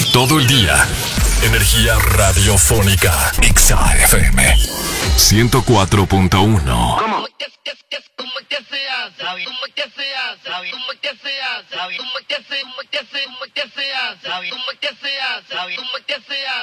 todo el día. Energía radiofónica Exa FM 104.1. ¿Cómo que se hace? ¿Cómo que se hace? ¿Cómo que se hace? ¿Cómo que se hace? ¿Cómo que se hace? ¿Cómo que se hace? ¿Cómo que se hace?